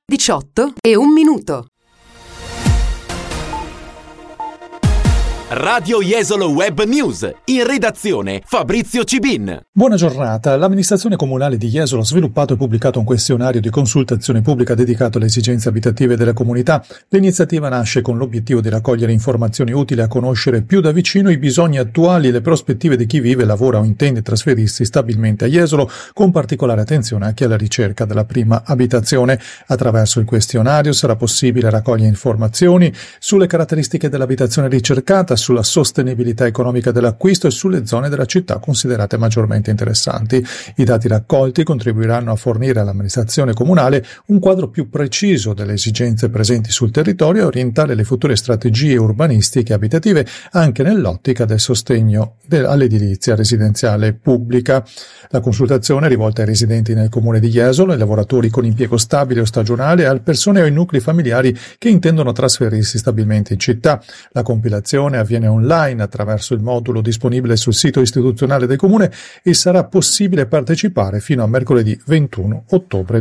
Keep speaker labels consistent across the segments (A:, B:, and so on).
A: 18:01.
B: Radio Jesolo Web News, in redazione Fabrizio Cibin.
C: Buona giornata. L'amministrazione comunale di Jesolo ha sviluppato e pubblicato un questionario di consultazione pubblica dedicato alle esigenze abitative della comunità. L'iniziativa nasce con l'obiettivo di raccogliere informazioni utili a conoscere più da vicino i bisogni attuali e le prospettive di chi vive, lavora o intende trasferirsi stabilmente a Jesolo, con particolare attenzione anche alla ricerca della prima abitazione. Attraverso il questionario sarà possibile raccogliere informazioni sulle caratteristiche dell'abitazione ricercata, sulla sostenibilità economica dell'acquisto e sulle zone della città considerate maggiormente interessanti. I dati raccolti contribuiranno a fornire all'amministrazione comunale un quadro più preciso delle esigenze presenti sul territorio e orientare le future strategie urbanistiche e abitative anche nell'ottica del sostegno all'edilizia residenziale pubblica. La consultazione è rivolta ai residenti nel comune di Jesolo, ai lavoratori con impiego stabile o stagionale, alle persone o ai nuclei familiari che intendono trasferirsi stabilmente in città. La compilazione avviene online attraverso il modulo disponibile sul sito istituzionale del comune e sarà possibile partecipare fino a mercoledì 21 ottobre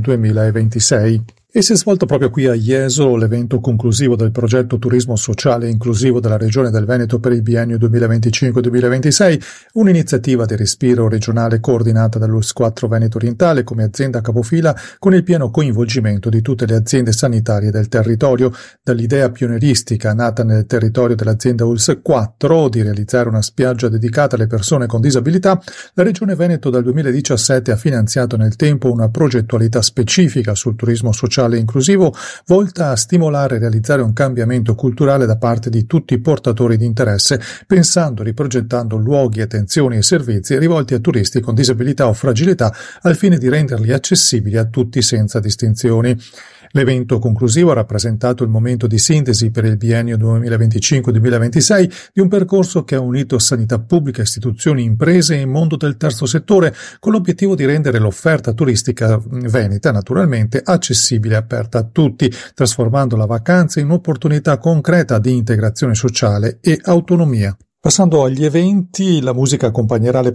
C: 2026. E si è svolto proprio qui a Jesolo l'evento conclusivo del progetto Turismo Sociale e Inclusivo della Regione del Veneto per il biennio 2025-2026, un'iniziativa di respiro regionale coordinata dall'ULSS4 Veneto Orientale come azienda capofila, con il pieno coinvolgimento di tutte le aziende sanitarie del territorio. Dall'idea pionieristica nata nel territorio dell'azienda ULSS4 di realizzare una spiaggia dedicata alle persone con disabilità, la Regione Veneto dal 2017 ha finanziato nel tempo una progettualità specifica sul turismo sociale e inclusivo volta a stimolare e realizzare un cambiamento culturale da parte di tutti i portatori di interesse, pensando e riprogettando luoghi, attenzioni e servizi rivolti a turisti con disabilità o fragilità al fine di renderli accessibili a tutti senza distinzioni. L'evento conclusivo ha rappresentato il momento di sintesi per il biennio 2025-2026 di un percorso che ha unito sanità pubblica, istituzioni, imprese e mondo del terzo settore, con l'obiettivo di rendere l'offerta turistica veneta naturalmente accessibile e aperta a tutti, trasformando la vacanza in un'opportunità concreta di integrazione sociale e autonomia. Passando agli eventi, la musica accompagnerà le